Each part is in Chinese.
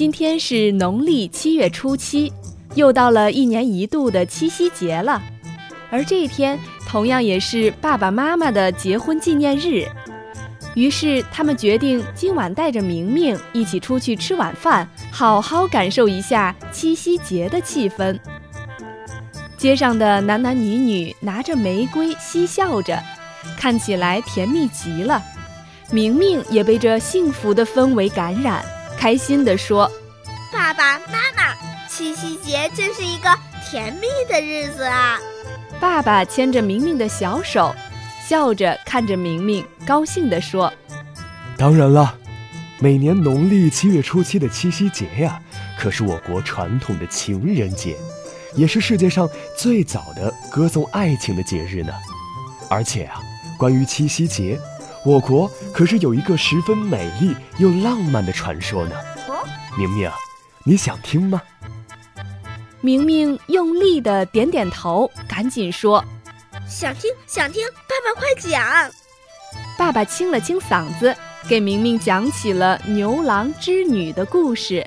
今天是农历7月初7，又到了1年1度的七夕节了。而这一天同样也是爸爸妈妈的结婚纪念日，于是他们决定今晚带着明明一起出去吃晚饭，好好感受一下七夕节的气氛。街上的男男女女拿着玫瑰嬉笑着，看起来甜蜜极了。明明也被这幸福的氛围感染，开心地说： 爸爸妈妈，七夕节真是一个甜蜜的日子啊！ 爸爸牵着明明的小手，笑着看着明明，高兴地说： 当然了，每年农历7月初7的七夕节呀，可是我国传统的情人节，也是世界上最早的歌颂爱情的节日呢。而且啊，关于七夕节，我国可是有一个十分美丽又浪漫的传说呢。明明，你想听吗？ 明明用力地点点头，赶紧说： 想听，爸爸快讲。 爸爸清了清嗓子，给明明讲起了牛郎织女的故事。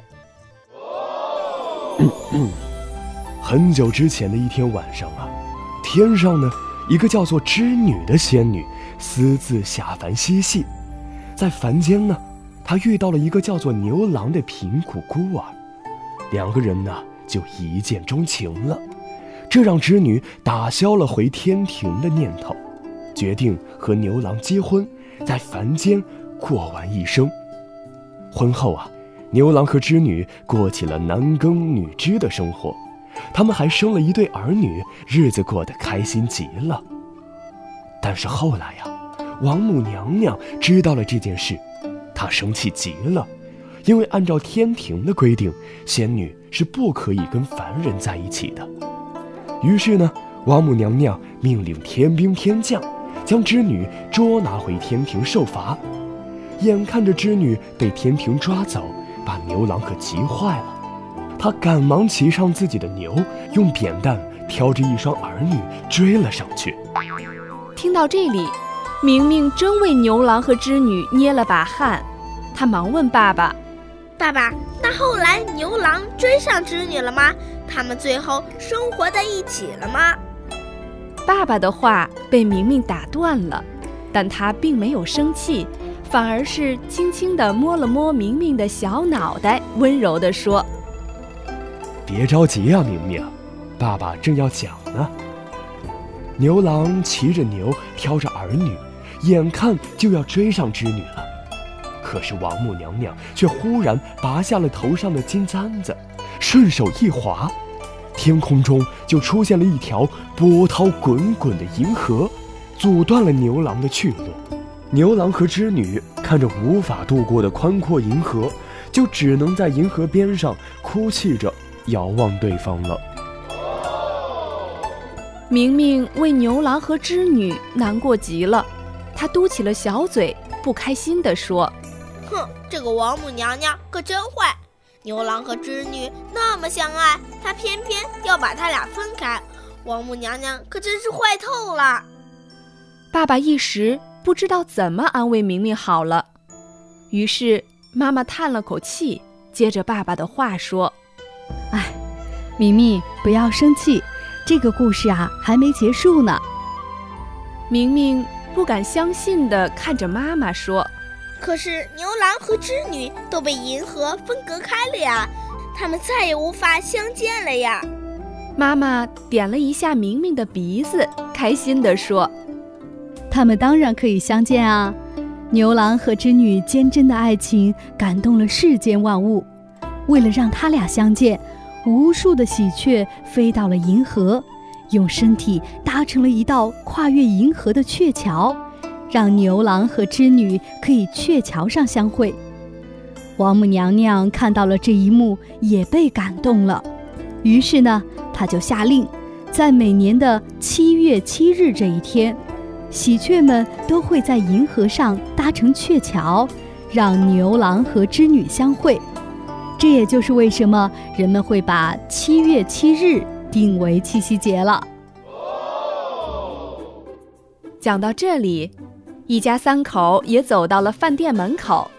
很久之前的一天晚上啊，天上呢，一个叫做织女的仙女私自下凡嬉戏，在凡间呢，她遇到了一个叫做牛郎的贫苦孤儿，两个人呢就一见钟情了，这让织女打消了回天庭的念头，决定和牛郎结婚，在凡间过完一生。婚后啊，牛郎和织女过起了男耕女织的生活，他们还生了一对儿女，日子过得开心极了。但是后来呀，王母娘娘知道了这件事，她生气极了，因为按照天庭的规定，仙女是不可以跟凡人在一起的。于是呢，王母娘娘命令天兵天将将织女捉拿回天庭受罚。眼看着织女被天庭抓走，把牛郎可急坏了，他赶忙骑上自己的牛，用扁担挑着一双儿女追了上去。 听到这里，明明真为牛郎和织女捏了把汗，他忙问爸爸： 爸爸，那后来牛郎追上织女了吗？他们最后生活在一起了吗？ 爸爸的话被明明打断了，但他并没有生气，反而是轻轻地摸了摸明明的小脑袋，温柔地说： 别着急啊，明明，爸爸正要讲呢。牛郎骑着牛，挑着儿女，眼看就要追上织女了，可是王母娘娘却忽然拔下了头上的金簪子，顺手一划，天空中就出现了一条波涛滚滚的银河，阻断了牛郎的去路。牛郎和织女看着无法渡过的宽阔银河，就只能在银河边上哭泣着遥望对方了。 明明为牛郎和织女难过极了，他嘟起了小嘴，不开心地说： 哼，这个王母娘娘可真坏，牛郎和织女那么相爱，她偏偏要把他俩分开，王母娘娘可真是坏透了。 爸爸一时不知道怎么安慰明明好了，于是妈妈叹了口气，接着爸爸的话说： 哎，明明不要生气，这个故事啊还没结束呢。 明明不敢相信地看着妈妈说： 可是牛郎和织女都被银河分隔开了呀，他们再也无法相见了呀。 妈妈点了一下明明的鼻子，开心地说： 他们当然可以相见啊，牛郎和织女坚贞的爱情感动了世间万物，为了让他俩相见，无数的喜鹊飞到了银河，用身体搭成了一道跨越银河的鹊桥，让牛郎和织女可以鹊桥上相会。王母娘娘看到了这一幕，也被感动了，于是呢，她就下令，在每年的7月7日这一天，喜鹊们都会在银河上搭成鹊桥，让牛郎和织女相会。这也就是为什么人们会把7月7日定为七夕节了。 讲到这里，一家三口也走到了饭店门口，